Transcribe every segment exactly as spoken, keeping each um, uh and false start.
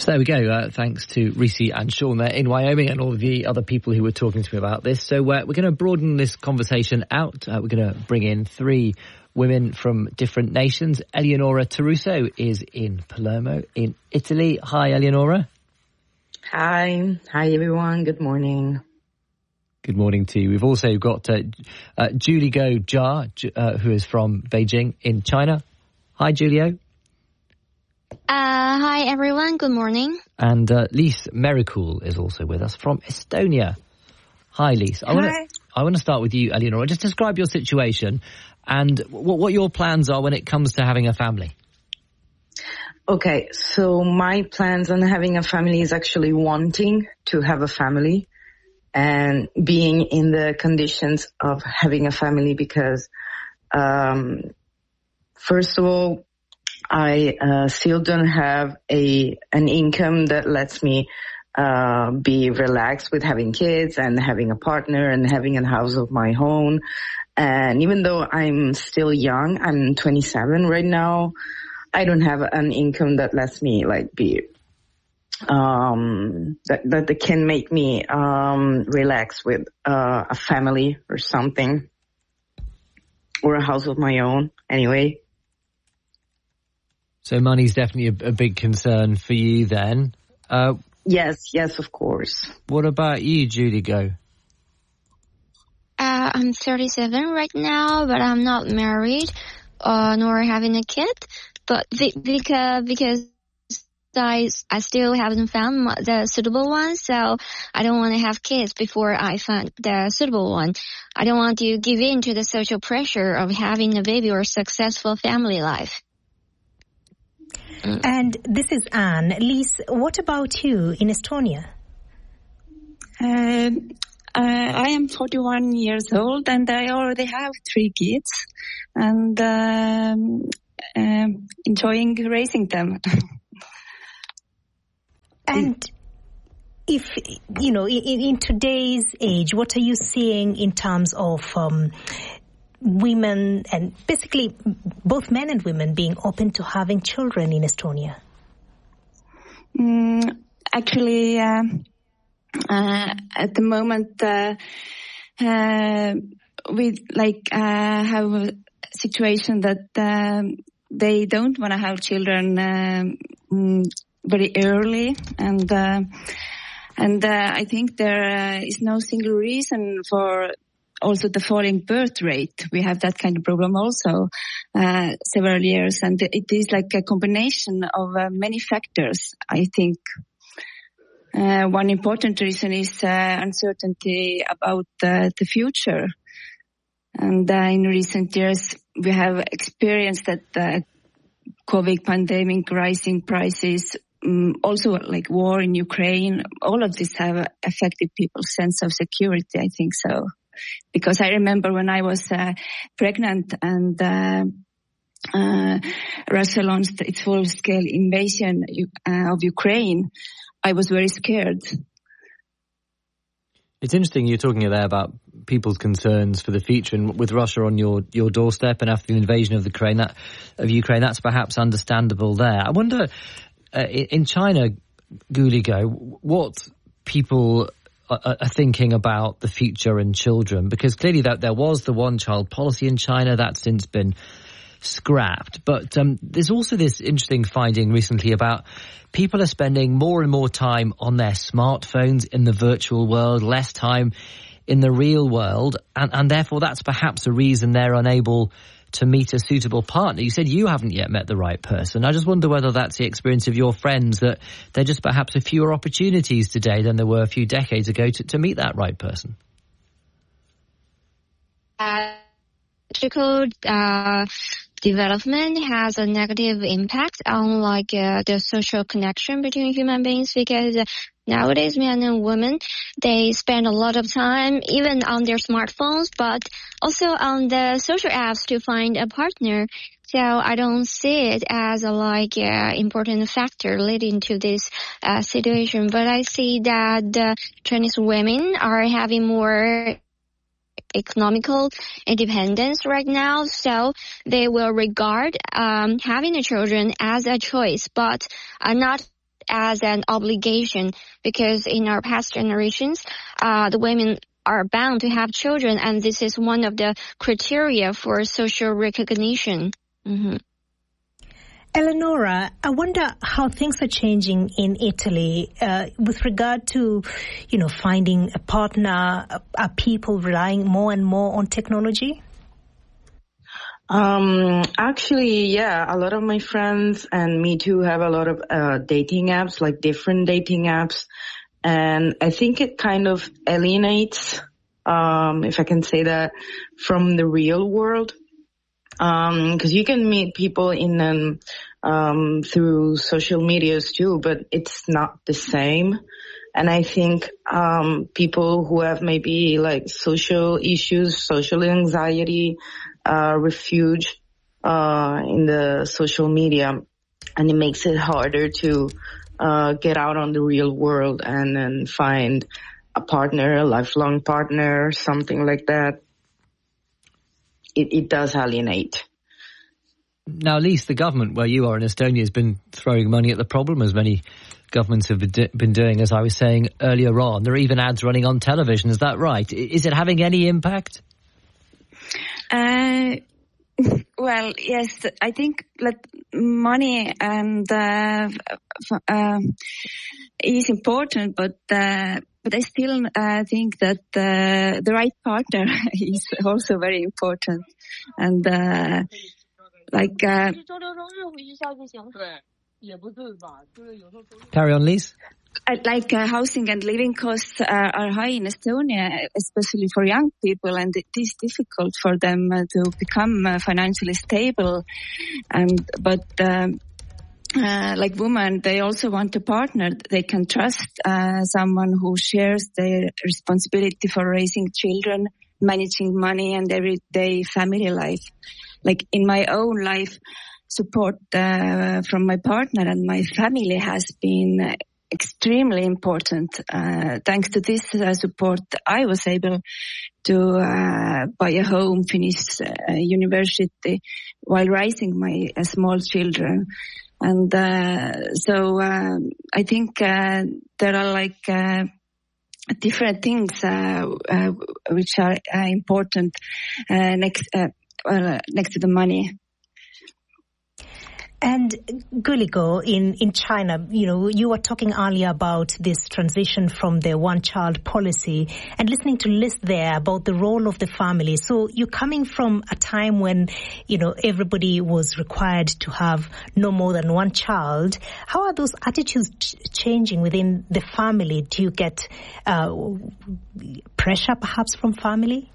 So there we go. Uh, thanks to Reese and Sean there in Wyoming and all of the other people who were talking to me about this. So uh, we're going to broaden this conversation out. Uh, we're going to bring in three women from different nations. Eleonora Taruso is in Palermo in Italy. Hi, Eleonora. Hi. Hi, everyone. Good morning. Good morning to you. We've also got uh, uh, Julio Jia, uh, who is from Beijing in China. Hi, Julio. Uh, hi, everyone. Good morning. And uh, Lise Mericool is also with us from Estonia. Hi, Lise. I want to I want to start with you, Eleonora. Just describe your situation and what, what your plans are when it comes to having a family. Okay, so my plans on having a family is actually wanting to have a family and being in the conditions of having a family because, um, first of all, I uh, still don't have a an income that lets me uh, be relaxed with having kids and having a partner and having a house of my own. And even though I'm still young, I'm twenty-seven right now, I don't have an income that lets me like be um that that can make me um relax with uh, a family or something or a house of my own anyway. So money's definitely a, a big concern for you then. Uh, yes, yes, of course. What about you, Judy Go? Uh, I'm thirty-seven right now, but I'm not married uh, nor having a kid. But the, because because I, I still haven't found the suitable one, so I don't want to have kids before I find the suitable one. I don't want to give in to the social pressure of having a baby or successful family life. And this is Anne. Lise, what about you in Estonia? Uh, uh, I am forty-one years old and I already have three kids and um, uh, enjoying raising them. And if, you know, in, in today's age, what are you seeing in terms of um, women and basically both men and women being open to having children in Estonia? Mm, actually, uh, uh, at the moment, uh, uh, we like uh, have a situation that um, they don't want to have children um, very early, and uh, and uh, I think there uh, is no single reason for also the falling birth rate. We have that kind of problem also uh, several years, and it is like a combination of uh, many factors. I think uh, one important reason is uh, uncertainty about uh, the future, and uh, in recent years we have experienced that the COVID pandemic, rising prices, um, also like war in Ukraine, all of this have affected people's sense of security, I think so. Because I remember when I was uh, pregnant and uh, uh, Russia launched its full-scale invasion uh, of Ukraine, I was very scared. It's interesting you're talking there about people's concerns for the future, and with Russia on your, your doorstep and after the invasion of the Ukraine, that, of Ukraine, that's perhaps understandable there. I wonder, uh, in China, Guligo, what people are, are thinking about the future and children, because clearly that there was the one-child policy in China that's since been scrapped. But um, there's also this interesting finding recently about people are spending more and more time on their smartphones in the virtual world, less time in the real world, and, and therefore that's perhaps a reason they're unable to meet a suitable partner. You said you haven't yet met the right person. I just wonder whether that's the experience of your friends, that there are just perhaps a fewer opportunities today than there were a few decades ago to, to meet that right person. Uh, uh, development has a negative impact on like uh, the social connection between human beings, because uh, nowadays men and women, they spend a lot of time even on their smartphones, but also on the social apps to find a partner. So I don't see it as a like uh, important factor leading to this uh, situation, but I see that the Chinese women are having more economical independence right now, so they will regard um, having a children as a choice, but uh, not as an obligation, because in our past generations, uh, the women are bound to have children, and this is one of the criteria for social recognition. Mm-hmm. Eleonora, I wonder how things are changing in Italy uh, with regard to, you know, finding a partner. Are people relying more and more on technology? Um, actually, yeah, a lot of my friends and me too have a lot of uh, dating apps, like different dating apps. And I think it kind of alienates, um, if I can say that, from the real world. Um, cause you can meet people in, um, um, through social medias too, but it's not the same. And I think, um, people who have maybe like social issues, social anxiety, uh, refuge, uh, in the social media, and it makes it harder to, uh, get out on the real world and then find a partner, a lifelong partner, something like that. It, it does alienate. Now, Lise, the government where you are in Estonia has been throwing money at the problem, as many governments have been doing, as I was saying earlier on. There are even ads running on television. Is that right? Is it having any impact? Uh, well, yes, I think that money and uh, uh, is important, but uh, but I still uh, think that uh, the right partner is also very important, and uh, like uh, carry on, Lise. Like uh, housing and living costs are, are high in Estonia, especially for young people, and it is difficult for them uh, to become uh, financially stable. And but um, uh, like women, they also want a partner they can trust, uh, someone who shares their responsibility for raising children, managing money, and everyday family life. Like in my own life, support uh, from my partner and my family has been Uh, extremely important. Uh, thanks to this uh, support, I was able to uh, buy a home, finish uh, university while raising my uh, small children. And uh, so uh, I think uh, there are like uh, different things uh, uh, which are uh, important uh, next uh, well, uh, next to the money. And Guligo, in, in China, you know, you were talking earlier about this transition from the one-child policy, and listening to Liz there about the role of the family. So you're coming from a time when, you know, everybody was required to have no more than one child. How are those attitudes ch- changing within the family? Do you get uh, pressure perhaps from family?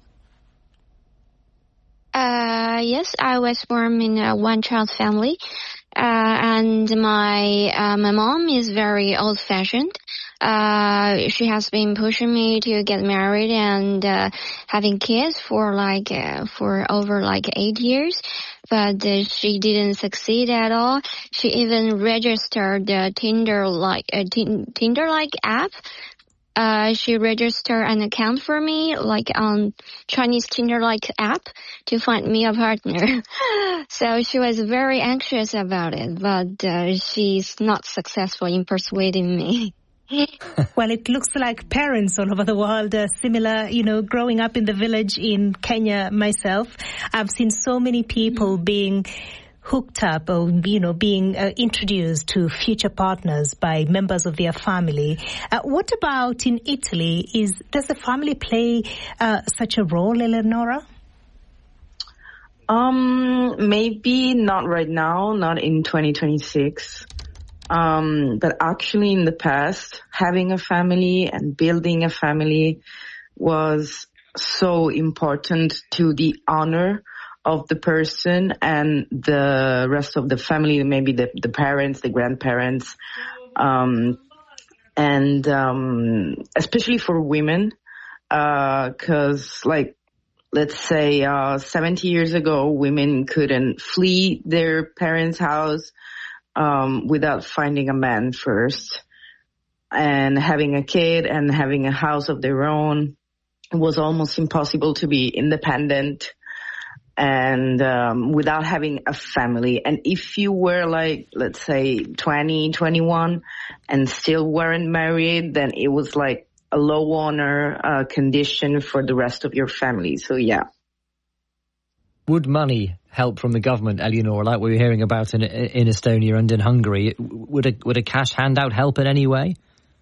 Uh, yes, I was born in a one-child family, uh, and my uh, my mom is very old-fashioned. Uh, she has been pushing me to get married and uh, having kids for like uh, for over like eight years, but uh, she didn't succeed at all. She even registered the Tinder like a t- Tinder like app. Uh, she registered an account for me, like on Chinese Tinder-like app, to find me a partner. So she was very anxious about it, but uh, she's not successful in persuading me. Well, it looks like parents all over the world are similar, you know, growing up in the village in Kenya myself. I've seen so many people mm-hmm. being hooked up or, you know, being uh, introduced to future partners by members of their family. Uh, what about in Italy? Is does the family play uh, such a role, Eleonora? Um, maybe not right now, not in twenty twenty-six. Um, but actually in the past, having a family and building a family was so important to the honor of the person and the rest of the family, maybe the, the parents, the grandparents, um, and um, especially for women, uh, cause like, let's say uh, seventy years ago, women couldn't flee their parents' house um, without finding a man first. And having a kid and having a house of their own, it was almost impossible to be independent. and um, without having a family. And if you were like, let's say twenty, twenty-one and still weren't married, then it was like a low honor uh, condition for the rest of your family. So yeah. Would money help from the government, Eleonora, like we were hearing about in in Estonia and in Hungary? Would a would a cash handout help in any way?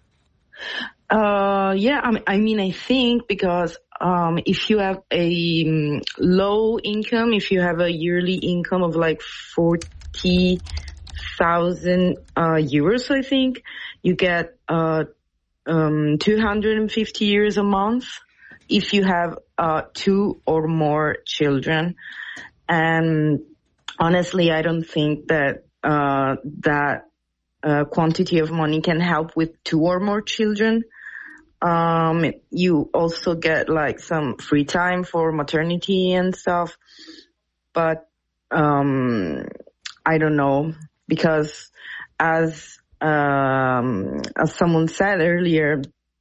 Uh, yeah, I mean, I mean, I think because um, if you have a um, low income, if you have a yearly income of like forty thousand uh, euros, I think you get uh, um, two hundred fifty euros a month if you have uh, two or more children. And honestly, I don't think that uh, that uh, quantity of money can help with two or more children. Um, you also get like some free time for maternity and stuff, but um, I don't know, because as um, as someone said earlier,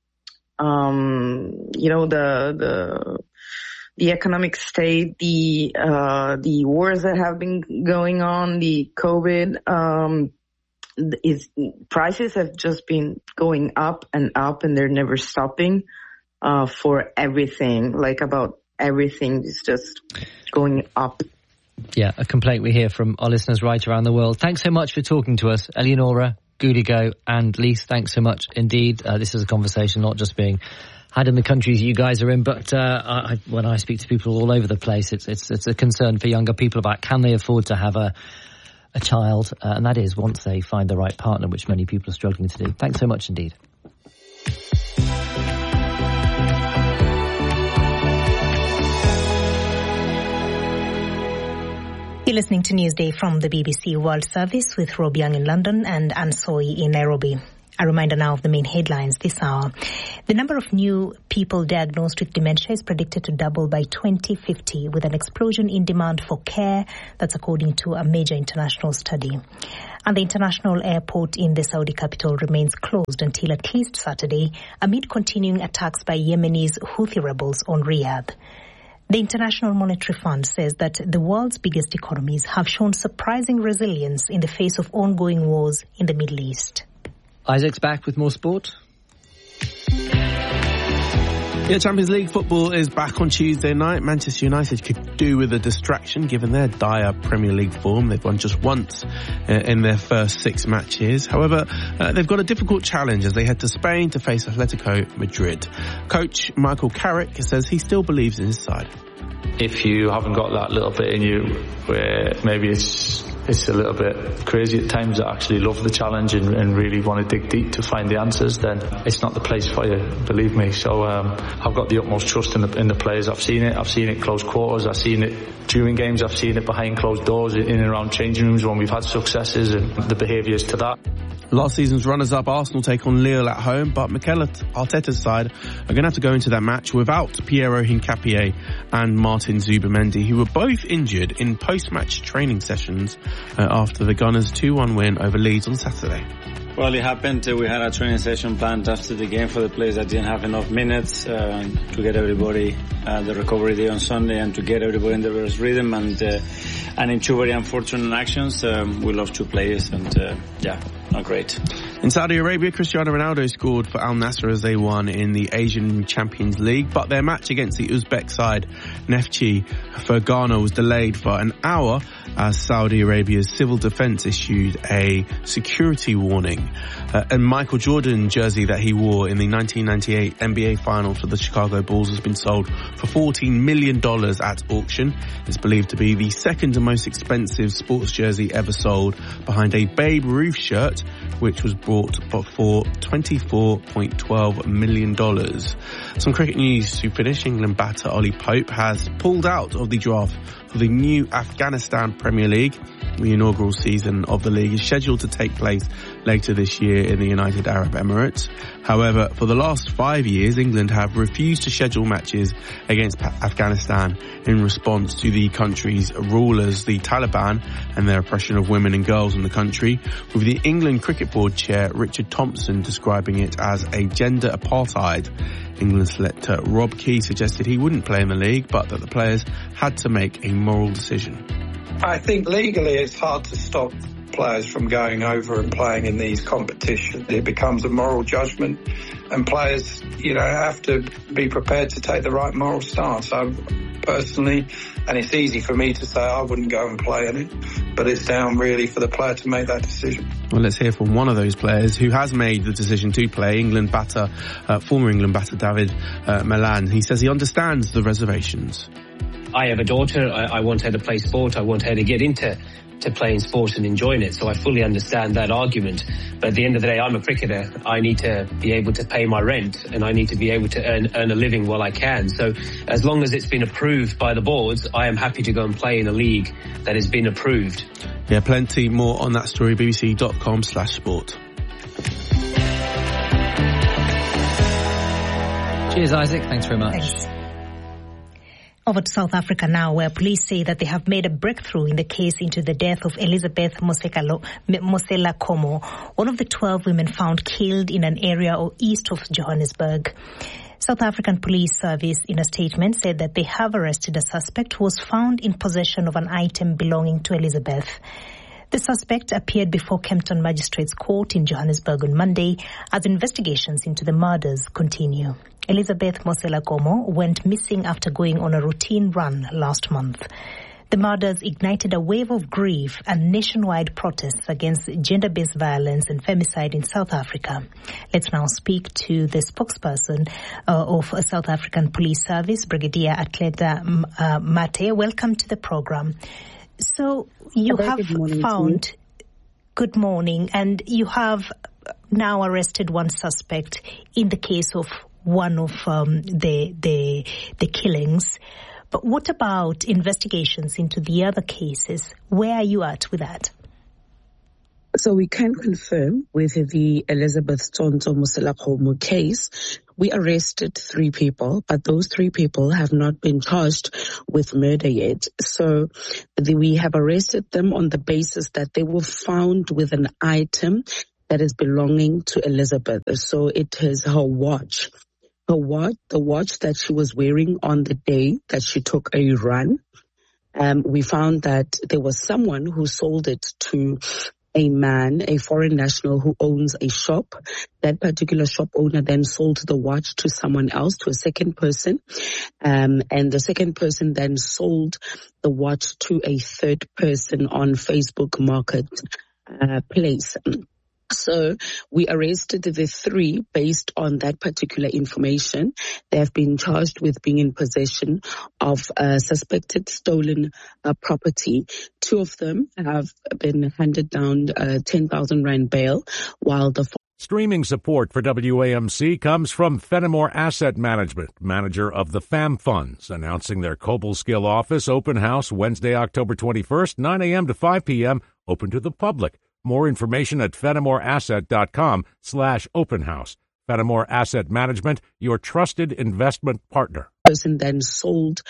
um, you know, the the the economic state, the uh, the wars that have been going on, the COVID, um, is prices have just been going up and up, and they're never stopping uh, for everything. Like about everything is just going up. Yeah, a complaint we hear from our listeners right around the world. Thanks so much for talking to us, Eleonora, Gudigo and Lise. Thanks so much indeed. Uh, this is a conversation not just being had in the countries you guys are in, but uh, I, when I speak to people all over the place, it's it's it's a concern for younger people about can they afford to have a a child, uh, and that is once they find the right partner, which many people are struggling to do. Thanks so much indeed. You're listening to Newsday from the B B C World Service with Rob Young in London and Anne Soy in Nairobi. A reminder now of the main headlines this hour. The number of new people diagnosed with dementia is predicted to double by twenty fifty, with an explosion in demand for care. That's according to a major international study. And the international airport in the Saudi capital remains closed until at least Saturday, amid continuing attacks by Yemenis Houthi rebels on Riyadh. The International Monetary Fund says that the world's biggest economies have shown surprising resilience in the face of ongoing wars in the Middle East. Isaac's back with more sport. Yeah, Champions League football is back on Tuesday night. Manchester United could do with a distraction given their dire Premier League form. They've won just once uh, in their first six matches. However, uh, they've got a difficult challenge as they head to Spain to face Atletico Madrid. Coach Michael Carrick says he still believes in his side. If you haven't got that little bit in you where maybe it's it's a little bit crazy at times, that actually love the challenge and, and really want to dig deep to find the answers, then it's not the place for you, believe me. So um, I've got the utmost trust in the, in the players. I've seen it. I've seen it close quarters. I've seen it during games. I've seen it behind closed doors in and around changing rooms when we've had successes, and the behaviours to that. Last season's runners-up Arsenal take on Lille at home, but Mikel Arteta's side are going to have to go into that match without Piero Hincapié and Martin Zubimendi, who were both injured in post-match training sessions uh, after the Gunners' two one win over Leeds on Saturday. Well, it happened. Uh, we had a training session planned after the game for the players that didn't have enough minutes uh, to get everybody uh, the recovery day on Sunday and to get everybody in the reverse rhythm. And uh, and in two very unfortunate actions, um, we lost two players, and uh, yeah, not great. In Saudi Arabia, Cristiano Ronaldo scored for Al Nassr as they won in the Asian Champions League, but their match against the Uzbek side, Neftchi Fergana, was delayed for an hour as Saudi Arabia's civil defense issued a security warning. Uh, and Michael Jordan jersey that he wore in the nineteen ninety-eight N B A Finals for the Chicago Bulls has been sold for fourteen million dollars at auction. It's believed to be the second most expensive sports jersey ever sold, behind a Babe Ruth shirt, which was bought for twenty-four point one two million dollars. Some cricket news to finish. England batter Ollie Pope has pulled out of the draft for the new Afghanistan Premier League. The inaugural season of the league is scheduled to take place later this year in the United Arab Emirates. However, for the last five years, England have refused to schedule matches against Afghanistan in response to the country's rulers, the Taliban, and their oppression of women and girls in the country, with the England Cricket Board chair Richard Thompson describing it as a gender apartheid. England selector Rob Key suggested he wouldn't play in the league, but that the players had to make a moral decision. I think legally it's hard to stop players from going over and playing in these competitions. It becomes a moral judgment, and players, you know, have to be prepared to take the right moral stance. I personally, and it's easy for me to say I wouldn't go and play in it, but it's down really for the player to make that decision. Well, let's hear from one of those players who has made the decision to play, England batter, uh, former England batter David uh, Malan. He says he understands the reservations. I have a daughter. I, I want her to play sport. I want her to get into to playing sport and enjoying it. So I fully understand that argument. But at the end of the day, I'm a cricketer. I need to be able to pay my rent, and I need to be able to earn, earn a living while I can. So as long as it's been approved by the boards, I am happy to go and play in a league that has been approved. Yeah, plenty more on that story, bbc.com slash sport. Cheers, Isaac. Thanks very much. Thanks. Over to South Africa now, where police say that they have made a breakthrough in the case into the death of Elizabeth Mosela Como, one of the twelve women found killed in an area east of Johannesburg. South African Police Service, in a statement, said that they have arrested a suspect who was found in possession of an item belonging to Elizabeth. The suspect appeared before Kempton Magistrates Court in Johannesburg on Monday as investigations into the murders continue. Elizabeth Mosela Como went missing after going on a routine run last month. The murders ignited a wave of grief and nationwide protests against gender-based violence and femicide in South Africa. Let's now speak to the spokesperson uh, of a South African Police Service, Brigadier Atleta uh, Mate. Welcome to the program. So you have found, good morning, and you have now arrested one suspect in the case of one of um, the the the killings. But what about investigations into the other cases? Where are you at with that? So we can confirm with the Elizabeth Tonto Mosela Como case, we arrested three people, but those three people have not been charged with murder yet. So the, we have arrested them on the basis that they were found with an item that is belonging to Elizabeth. So it is her watch. Her watch, the watch that she was wearing on the day that she took a run. Um, we found that there was someone who sold it to a man, a foreign national who owns a shop. That particular shop owner then sold the watch to someone else, to a second person. Um, and the second person then sold the watch to a third person on Facebook Marketplace. Uh, So we arrested the three based on that particular information. They have been charged with being in possession of uh, suspected stolen uh, property. Two of them have been handed down uh, ten thousand rand bail, while the Streaming support for W A M C comes from Fenimore Asset Management, manager of the FAM Funds, announcing their Cobleskill office open house Wednesday, October twenty-first, nine a.m. to five p.m., open to the public. More information at fenimoreasset.com slash open house. Fenimore Asset Management, your trusted investment partner. Person then sold